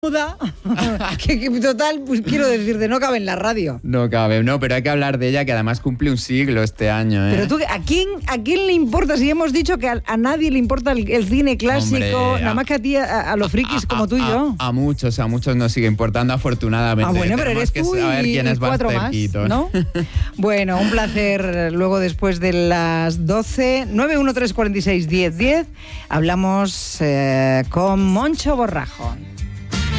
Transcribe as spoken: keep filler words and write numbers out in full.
que, que total, pues quiero decirte, no cabe en la radio. No cabe, no, pero hay que hablar de ella, que además cumple un siglo este año, ¿eh? Pero tú, ¿a quién, a quién le importa? Si hemos dicho que a, a nadie le importa el, el cine clásico, Hombre, nada más que a ti, a, a los frikis a, como tú y yo. A, a muchos, a muchos nos sigue importando, afortunadamente. Ah, bueno, pero eres tú que saber y, quién y es cuatro más, ¿no? Bueno, un placer. Luego, después de las doce, nueve uno tres cuatro seis uno cero uno cero, hablamos eh, con Moncho Borrajo.